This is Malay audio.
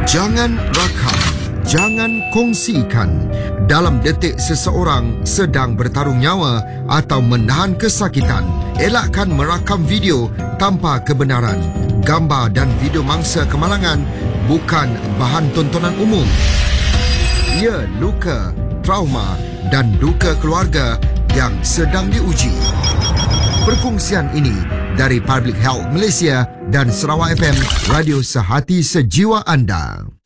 Jangan rakam, jangan kongsikan. Dalam detik seseorang sedang bertarung nyawa atau menahan kesakitan, elakkan merakam video tanpa kebenaran. Gambar dan video mangsa kemalangan bukan bahan tontonan umum. Ia luka, trauma dan duka keluarga yang sedang diuji. Perkongsian ini dari Public Health Malaysia dan Sarawak FM, radio sehati sejiwa anda.